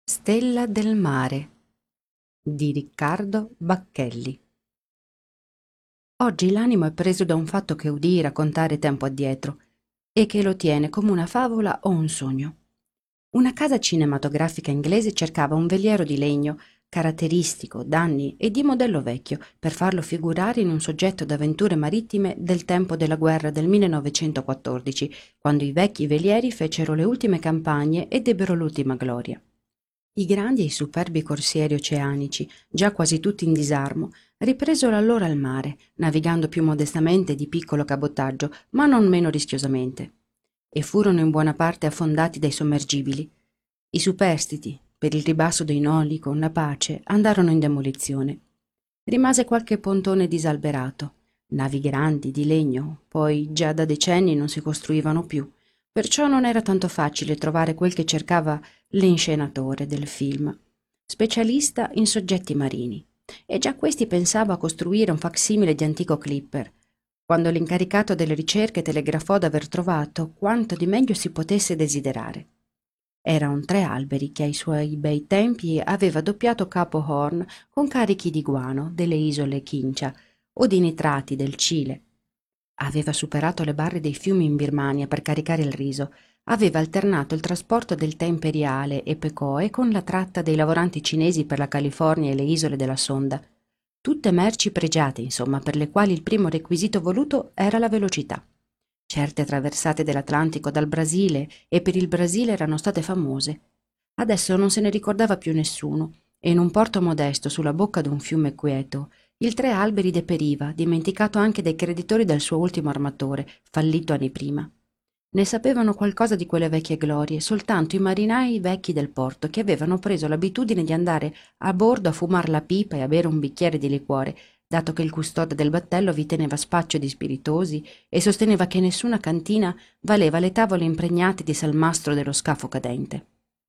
Stella del mare di Riccardo Bacchelli. Oggi l'animo è preso da un fatto che udii raccontare tempo addietro e che lo tiene come una favola o un sogno. Una casa cinematografica inglese cercava un veliero di legno caratteristico, d'anni e di modello vecchio per farlo figurare in un soggetto d'avventure marittime del tempo della guerra del 1914, quando i vecchi velieri fecero le ultime campagne ed ebbero l'ultima gloria. I grandi e i superbi corsieri oceanici, già quasi tutti in disarmo, ripresero allora il mare, navigando più modestamente di piccolo cabotaggio, ma non meno rischiosamente, e furono in buona parte affondati dai sommergibili. I superstiti, per il ribasso dei noli con la pace, andarono in demolizione. Rimase qualche pontone disalberato, navi grandi di legno, poi già da decenni non si costruivano più, perciò non era tanto facile trovare quel che cercava l'inscenatore del film, specialista in soggetti marini, e già questi pensava a costruire un facsimile di antico clipper, quando l'incaricato delle ricerche telegrafò d'aver trovato quanto di meglio si potesse desiderare. Era un tre alberi che ai suoi bei tempi aveva doppiato Capo Horn con carichi di guano delle isole Chincha o di nitrati del Cile. Aveva superato le barre dei fiumi in Birmania per caricare il riso, aveva alternato il trasporto del tè imperiale e pecoe con la tratta dei lavoranti cinesi per la California e le isole della Sonda. Tutte merci pregiate, insomma, per le quali il primo requisito voluto era la velocità. Certe traversate dell'Atlantico dal Brasile e per il Brasile erano state famose. Adesso non se ne ricordava più nessuno, e in un porto modesto sulla bocca d'un fiume quieto, il tre alberi deperiva, dimenticato anche dai creditori del suo ultimo armatore, fallito anni prima. Ne sapevano qualcosa di quelle vecchie glorie soltanto i marinai vecchi del porto, che avevano preso l'abitudine di andare a bordo a fumar la pipa e a bere un bicchiere di liquore, dato che il custode del battello vi teneva spaccio di spiritosi e sosteneva che nessuna cantina valeva le tavole impregnate di salmastro dello scafo cadente.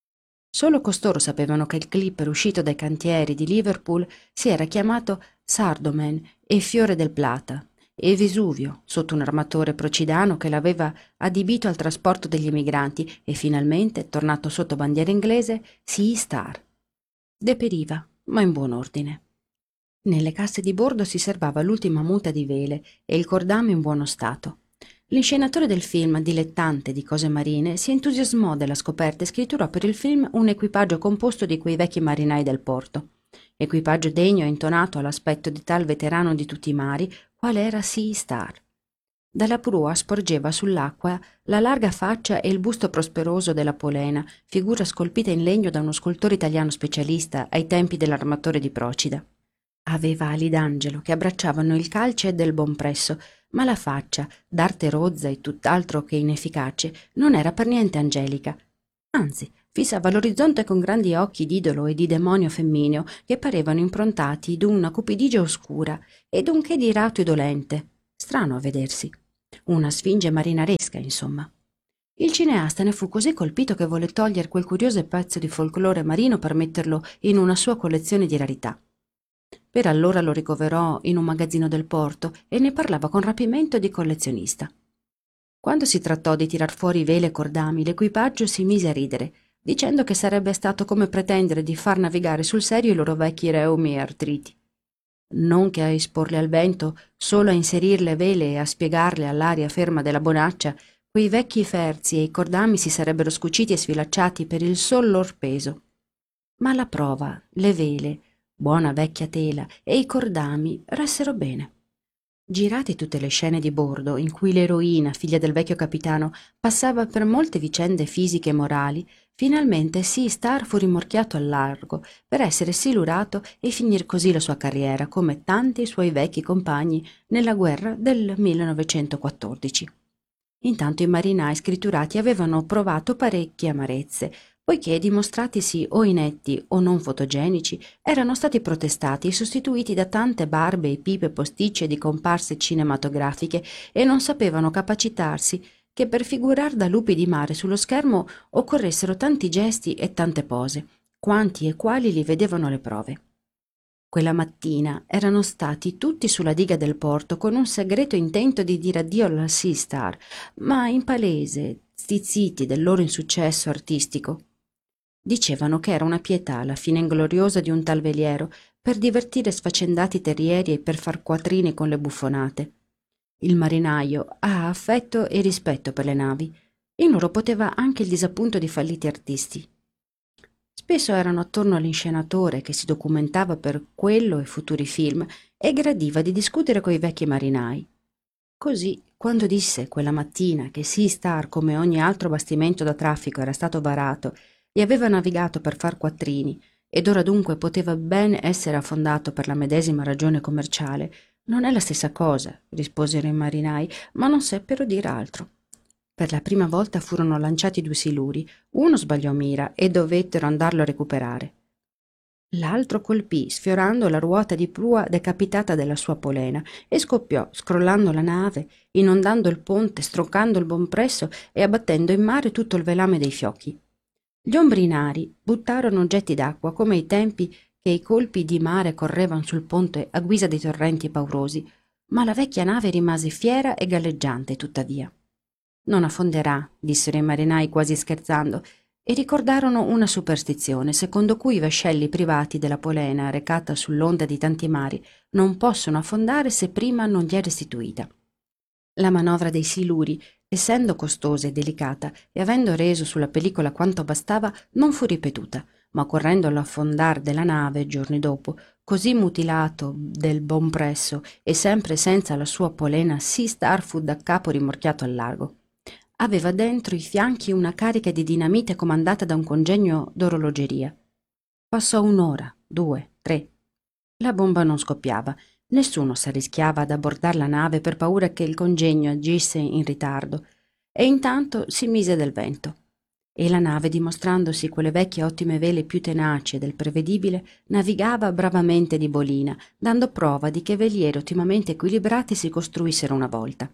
Solo costoro sapevano che il clipper uscito dai cantieri di Liverpool si era chiamato Sardomen e Fiore del Plata, e Vesuvio, sotto un armatore procidano che l'aveva adibito al trasporto degli emigranti, e finalmente, tornato sotto bandiera inglese, Sea Star. Deperiva, ma in buon ordine. Nelle casse di bordo si serbava l'ultima muta di vele e il cordame in buono stato. L'inscenatore del film, dilettante di cose marine, si entusiasmò della scoperta e scritturò per il film un equipaggio composto di quei vecchi marinai del porto. Equipaggio degno e intonato all'aspetto di tal veterano di tutti i mari, qual era Sea Star. Dalla prua sporgeva sull'acqua la larga faccia e il busto prosperoso della Polena, figura scolpita in legno da uno scultore italiano specialista ai tempi dell'armatore di Procida. Aveva ali d'angelo che abbracciavano il calce del bompresso, ma la faccia, d'arte rozza e tutt'altro che inefficace, non era per niente angelica. Anzi, fissava l'orizzonte con grandi occhi d'idolo e di demonio femmineo che parevano improntati d'una cupidigia oscura e d'un che di irato e dolente. Strano a vedersi. Una sfinge marinaresca, insomma. Il cineasta ne fu così colpito che volle togliere quel curioso pezzo di folklore marino per metterlo in una sua collezione di rarità. Per allora lo ricoverò in un magazzino del porto e ne parlava con rapimento di collezionista. Quando si trattò di tirar fuori vele e cordami, l'equipaggio si mise a ridere, dicendo che sarebbe stato come pretendere di far navigare sul serio i loro vecchi reumi e artriti. Non che a esporle al vento, solo a inserir le vele e a spiegarle all'aria ferma della bonaccia, quei vecchi ferzi e i cordami si sarebbero scuciti e sfilacciati per il sol lor peso. Ma la prova, le vele, buona vecchia tela, e i cordami ressero bene. Girate tutte le scene di bordo in cui l'eroina, figlia del vecchio capitano, passava per molte vicende fisiche e morali, finalmente Sea Star fu rimorchiato al largo per essere silurato e finir così la sua carriera come tanti suoi vecchi compagni nella guerra del 1914. Intanto i marinai scritturati avevano provato parecchie amarezze, poiché dimostratisi o inetti o non fotogenici, erano stati protestati e sostituiti da tante barbe e pipe posticce di comparse cinematografiche e non sapevano capacitarsi che per figurar da lupi di mare sullo schermo occorressero tanti gesti e tante pose, quanti e quali li vedevano le prove. Quella mattina erano stati tutti sulla diga del porto con un segreto intento di dire addio alla Sea Star, ma in palese, stizziti del loro insuccesso artistico. Dicevano che era una pietà la fine ingloriosa di un tal veliero per divertire sfaccendati terrieri e per far quattrini con le buffonate. Il marinaio ha affetto e rispetto per le navi. In loro poteva anche il disappunto di falliti artisti. Spesso erano attorno all'inscenatore che si documentava per quello e futuri film e gradiva di discutere coi vecchi marinai. Così, quando disse quella mattina che Sea Star, come ogni altro bastimento da traffico, era stato varato e aveva navigato per far quattrini, ed ora dunque poteva ben essere affondato per la medesima ragione commerciale, non è la stessa cosa, risposero i marinai, ma non seppero dir altro. Per la prima volta furono lanciati 2 siluri, uno sbagliò mira e dovettero andarlo a recuperare. L'altro colpì, sfiorando la ruota di prua decapitata della sua polena, e scoppiò, scrollando la nave, inondando il ponte, stroncando il bompresso e abbattendo in mare tutto il velame dei fiocchi. Gli ombrinari buttarono oggetti d'acqua come ai tempi che i colpi di mare correvano sul ponte a guisa di torrenti paurosi, ma la vecchia nave rimase fiera e galleggiante tuttavia. «Non affonderà», dissero i marinai quasi scherzando, e ricordarono una superstizione secondo cui i vascelli privati della polena recata sull'onda di tanti mari non possono affondare se prima non gli è restituita. La manovra dei siluri, essendo costosa e delicata e avendo reso sulla pellicola quanto bastava, non fu ripetuta, ma occorrendo l'affondar della nave giorni dopo, così mutilato del bompresso e sempre senza la sua polena, Sea Star fu da capo rimorchiato al largo. Aveva dentro i fianchi una carica di dinamite comandata da un congegno d'orologeria. Passò 1 ora, 2, 3. La bomba non scoppiava. Nessuno s'arrischiava ad abbordar la nave per paura che il congegno agisse in ritardo, e intanto si mise del vento. E la nave, dimostrandosi quelle vecchie ottime vele più tenaci del prevedibile, navigava bravamente di bolina, dando prova di che velieri ottimamente equilibrati si costruissero una volta.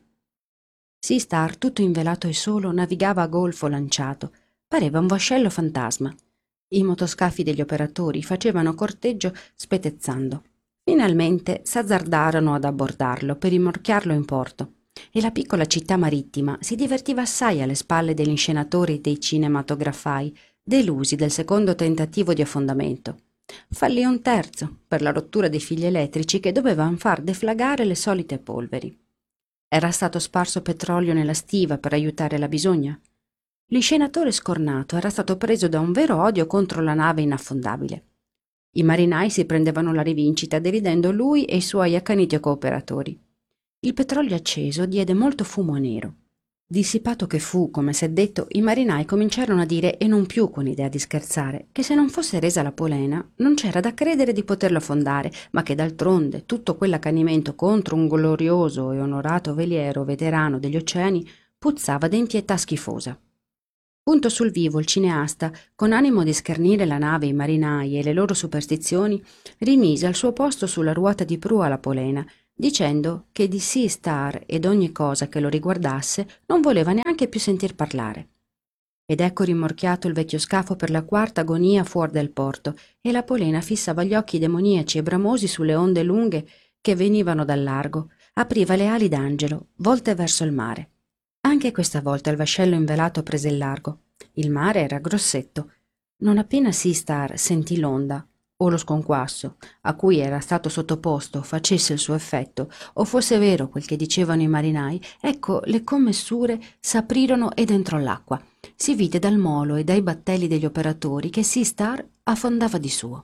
Sea Star, tutto invelato e solo, navigava a golfo lanciato. Pareva un vascello fantasma. I motoscafi degli operatori facevano corteggio spetezzando. Finalmente s'azzardarono ad abbordarlo per rimorchiarlo in porto, e la piccola città marittima si divertiva assai alle spalle degli inscenatori e dei cinematografai, delusi del secondo tentativo di affondamento. Fallì un terzo, per la rottura dei fili elettrici che dovevano far deflagrare le solite polveri. Era stato sparso petrolio nella stiva per aiutare la bisogna. L'inscenatore scornato era stato preso da un vero odio contro la nave inaffondabile. I marinai si prendevano la rivincita deridendo lui e i suoi accaniti cooperatori. Il petrolio acceso diede molto fumo nero. Dissipato che fu, come s'è detto, i marinai cominciarono a dire, e non più con idea di scherzare, che se non fosse resa la polena non c'era da credere di poterlo affondare, ma che d'altronde tutto quell'accanimento contro un glorioso e onorato veliero veterano degli oceani puzzava d'impietà schifosa. Punto sul vivo il cineasta, con animo di schernire la nave, i marinai e le loro superstizioni, rimise al suo posto sulla ruota di prua la polena, dicendo che di Sea Star ed ogni cosa che lo riguardasse non voleva neanche più sentir parlare. Ed ecco rimorchiato il vecchio scafo per la quarta agonia fuor del porto, e la polena fissava gli occhi demoniaci e bramosi sulle onde lunghe che venivano dal largo, apriva le ali d'angelo, volte verso il mare. Anche questa volta il vascello invelato prese il largo. Il mare era grossetto. Non appena Sea Star sentì l'onda, o lo sconquasso, a cui era stato sottoposto, facesse il suo effetto, o fosse vero quel che dicevano i marinai, ecco le commessure s'aprirono ed entrò l'acqua. Si vide dal molo e dai battelli degli operatori che Sea Star affondava di suo.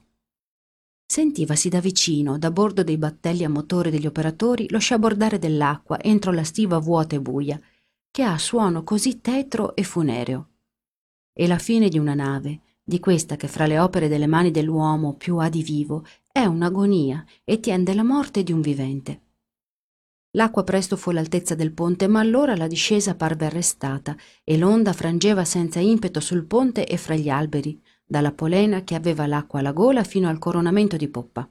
Sentivasi da vicino, da bordo dei battelli a motore degli operatori, lo sciabordare dell'acqua entro la stiva vuota e buia, che ha suono così tetro e funereo. E la fine di una nave, di questa che fra le opere delle mani dell'uomo più ha di vivo, è un'agonia e tiende la morte di un vivente. L'acqua presto fu all'altezza del ponte, ma allora la discesa parve arrestata e l'onda frangeva senza impeto sul ponte e fra gli alberi, dalla polena che aveva l'acqua alla gola fino al coronamento di poppa.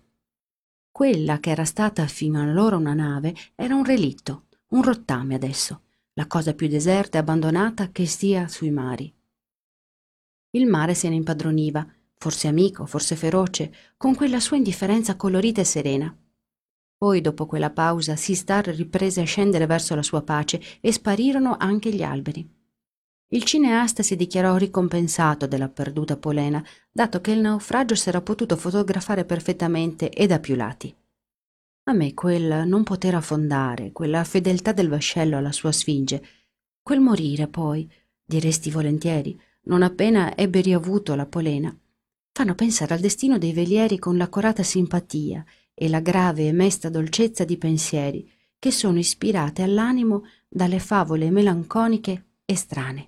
Quella che era stata fino allora una nave era un relitto, un rottame adesso, la cosa più deserta e abbandonata che stia sui mari. Il mare se ne impadroniva, forse amico, forse feroce, con quella sua indifferenza colorita e serena. Poi, dopo quella pausa, Sea Star riprese a scendere verso la sua pace e sparirono anche gli alberi. Il cineasta si dichiarò ricompensato della perduta polena, dato che il naufragio s'era potuto fotografare perfettamente e da più lati. A me quel non poter affondare, quella fedeltà del vascello alla sua sfinge, quel morire poi, diresti volentieri, non appena ebbe riavuto la polena, fanno pensare al destino dei velieri con l'accorata simpatia e la grave e mesta dolcezza di pensieri che sono ispirate all'animo dalle favole melanconiche e strane.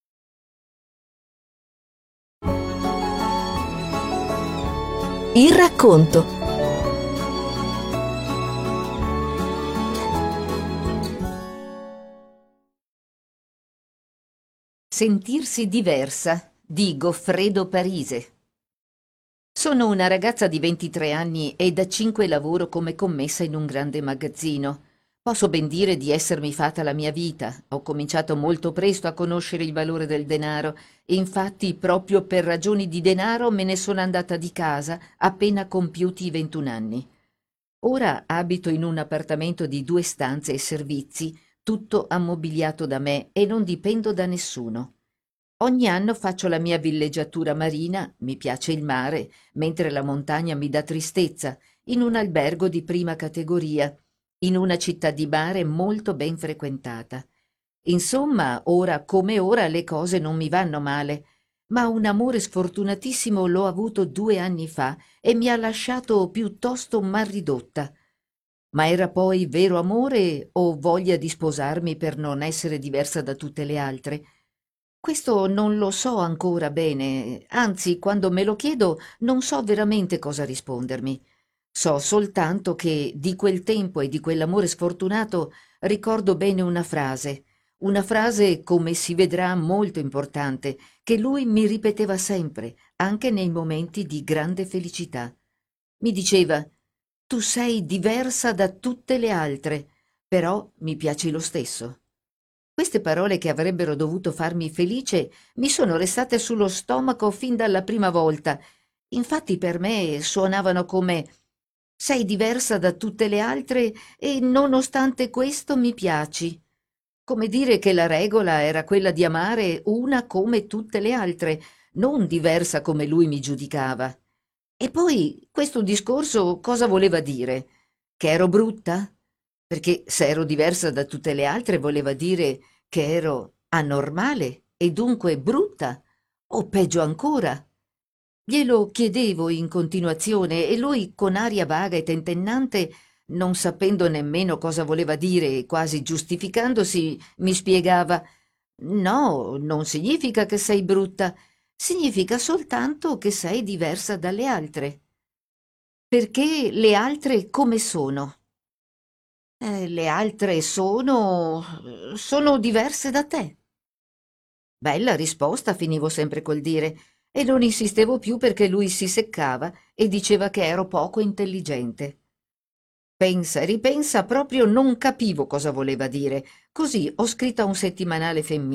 Il racconto. Sentirsi diversa di Goffredo Parise. Sono una ragazza di 23 anni e da 5 lavoro come commessa in un grande magazzino. Posso ben dire di essermi fatta la mia vita. Ho cominciato molto presto a conoscere il valore del denaro. Infatti, proprio per ragioni di denaro me ne sono andata di casa appena compiuti i 21 anni. Ora abito in un appartamento di 2 stanze e servizi, tutto ammobiliato da me e non dipendo da nessuno. Ogni anno faccio la mia villeggiatura marina, mi piace il mare, mentre la montagna mi dà tristezza, in un albergo di prima categoria, in una città di mare molto ben frequentata. Insomma, ora come ora le cose non mi vanno male, ma un amore sfortunatissimo l'ho avuto 2 anni fa e mi ha lasciato piuttosto mal ridotta. Ma era poi vero amore o voglia di sposarmi per non essere diversa da tutte le altre? Questo non lo so ancora bene, anzi, quando me lo chiedo non so veramente cosa rispondermi. So soltanto che di quel tempo e di quell'amore sfortunato ricordo bene una frase come si vedrà molto importante, che lui mi ripeteva sempre, anche nei momenti di grande felicità. Mi diceva: tu sei diversa da tutte le altre, però mi piaci lo stesso. Queste parole che avrebbero dovuto farmi felice mi sono restate sullo stomaco fin dalla prima volta. Infatti per me suonavano come: sei diversa da tutte le altre e nonostante questo mi piaci. Come dire che la regola era quella di amare una come tutte le altre, non diversa come lui mi giudicava. E poi questo discorso cosa voleva dire? Che ero brutta? Perché se ero diversa da tutte le altre voleva dire che ero anormale e dunque brutta, o peggio ancora. Glielo chiedevo in continuazione e lui, con aria vaga e tentennante, non sapendo nemmeno cosa voleva dire e quasi giustificandosi, mi spiegava: no, non significa che sei brutta, significa soltanto che sei diversa dalle altre. Perché le altre come sono? Le altre sono diverse da te. Bella risposta, finivo sempre col dire, e non insistevo più perché lui si seccava e diceva che ero poco intelligente. Pensa e ripensa, proprio non capivo cosa voleva dire. Così ho scritto a un settimanale femminile